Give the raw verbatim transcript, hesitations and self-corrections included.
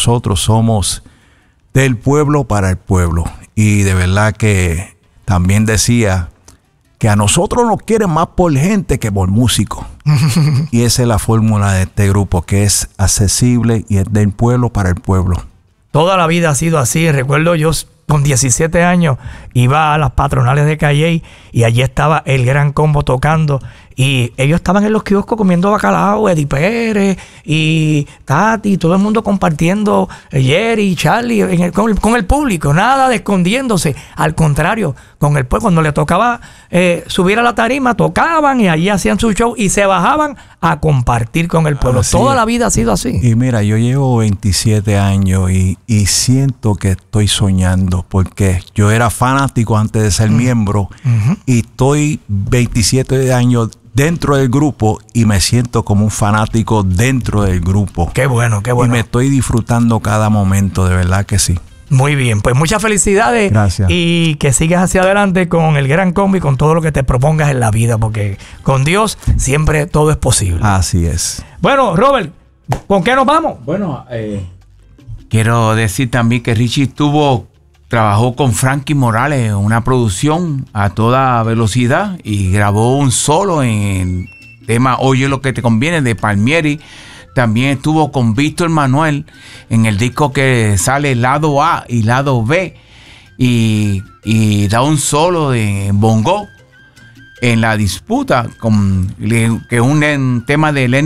nosotros somos del pueblo para el pueblo. Y de verdad que también decía que a nosotros nos quieren más por gente que por músicos. Y esa es la fórmula de este grupo, que es accesible y es del pueblo para el pueblo. Toda la vida ha sido así. Recuerdo yo con diecisiete años iba a las patronales de Calley y allí estaba el Gran Combo tocando y ellos estaban en los kioscos comiendo bacalao, Eddie Pérez y Tati, todo el mundo compartiendo, Jerry, Charlie, en el, con, el, con el público, nada de escondiéndose, al contrario, con el pueblo, cuando le tocaba eh, subir a la tarima, tocaban y allí hacían su show y se bajaban a compartir con el pueblo. Así Toda es. La vida ha sido así. Y mira, yo llevo veintisiete años y, y siento que estoy soñando, porque yo era fanático antes de ser uh-huh. miembro uh-huh. y estoy veintisiete años dentro del grupo y me siento como un fanático dentro del grupo. Qué bueno, qué bueno. Y me estoy disfrutando cada momento, de verdad que sí. Muy bien, pues muchas felicidades. Gracias. Y que sigas hacia adelante con el Gran Combo y con todo lo que te propongas en la vida, porque con Dios siempre todo es posible. Así es. Bueno, Robert, ¿con qué nos vamos? Bueno, eh, quiero decir también que Richie tuvo... Trabajó con Frankie Morales en una producción a toda velocidad y grabó un solo en el tema Oye lo que te conviene de Palmieri. También estuvo con Víctor Manuel en el disco que sale lado A y lado B y, y da un solo de bongo en La Disputa, con, que es un, un tema de Lenny